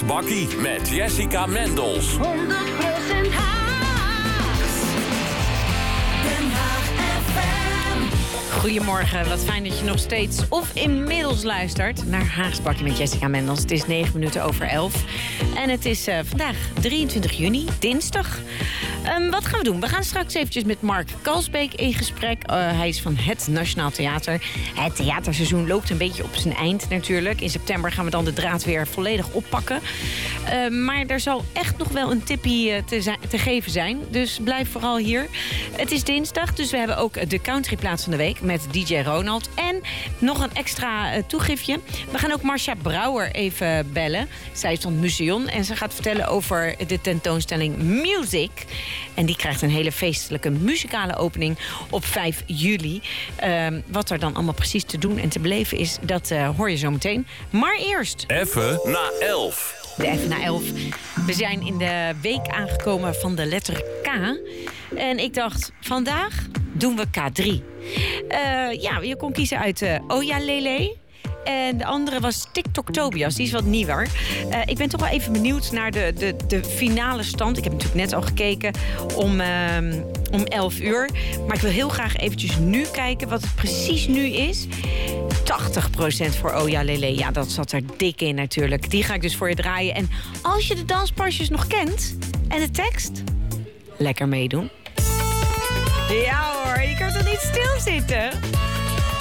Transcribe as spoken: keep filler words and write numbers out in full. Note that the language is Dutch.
Haags Bakkie met Jessica Mendels. honderd procent Haags. Den Haag F M. Goedemorgen, wat fijn dat je nog steeds of inmiddels luistert naar Haags Bakkie met Jessica Mendels. Het is negen minuten over elf en het is uh, vandaag drieëntwintig juni, dinsdag. Um, wat gaan we doen? We gaan straks eventjes met Mark Kalsbeek in gesprek. Uh, hij is van het Nationaal Theater. Het theaterseizoen loopt een beetje op zijn eind natuurlijk. In september gaan we dan de draad weer volledig oppakken. Uh, maar er zal echt nog wel een tippie uh, te, zi- te geven zijn. Dus blijf vooral hier. Het is dinsdag, dus we hebben ook de countryplaats van de week met D J Ronald. En nog een extra uh, toegiftje. We gaan ook Marcia Brouwer even bellen. Zij is van het museum en ze gaat vertellen over de tentoonstelling Music. En die krijgt een hele feestelijke muzikale opening op vijf juli. Uh, wat er dan allemaal precies te doen en te beleven is, dat uh, hoor je zo meteen. Maar eerst... Even na elf. De Even na elf. We zijn in de week aangekomen van de letter K. En ik dacht, vandaag doen we K drie. Uh, ja, je kon kiezen uit uh, Oja Lele. En de andere was TikTok Tobias, die is wat nieuwer. Uh, ik ben toch wel even benieuwd naar de, de, de finale stand. Ik heb natuurlijk net al gekeken om, uh, om elf uur. Maar ik wil heel graag eventjes nu kijken wat het precies nu is. tachtig procent voor Oja Lele. Ja, dat zat er dik in natuurlijk. Die ga ik dus voor je draaien. En als je de danspasjes nog kent en de tekst, lekker meedoen. Ja hoor, je kan toch niet stilzitten?